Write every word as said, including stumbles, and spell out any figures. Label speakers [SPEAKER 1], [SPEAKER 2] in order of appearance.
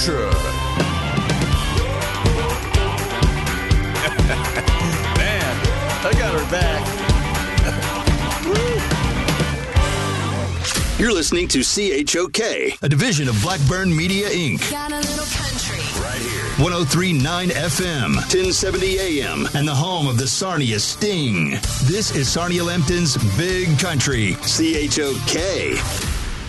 [SPEAKER 1] Man, I got her back.
[SPEAKER 2] You're listening to C H O K, a division of Blackburn Media, Incorporated.
[SPEAKER 3] Got a little country.
[SPEAKER 2] Right here. one oh three point nine F M, ten seventy A M, and the home of the Sarnia Sting. This is Sarnia Lambton's Big Country, C H O K.